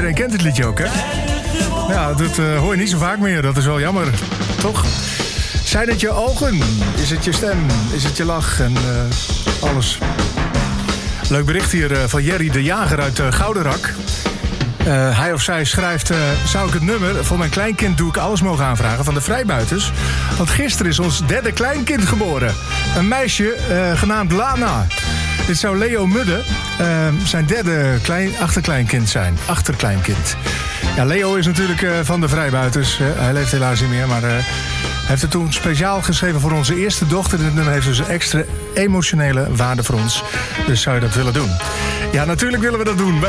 Iedereen kent het liedje ook, hè? Ja, dat hoor je niet zo vaak meer. Dat is wel jammer, toch? Zijn het je ogen? Is het je stem? Is het je lach? En alles. Leuk bericht hier van Jerry de Jager uit Goudenrak. Hij of zij schrijft... zou ik het nummer voor mijn kleinkind Doe ik alles mogen aanvragen van de Vrijbuiters? Want gisteren is ons derde kleinkind geboren. Een meisje genaamd Lana. Dit zou Leo Mudde zijn derde achterkleinkind zijn. Achterkleinkind. Ja, Leo is natuurlijk van de Vrijbuiters. Hij leeft helaas niet meer, maar... heeft het toen speciaal geschreven voor onze eerste dochter. Dit nummer heeft dus een extra emotionele waarde voor ons. Dus zou je dat willen doen? Ja, natuurlijk willen we dat doen.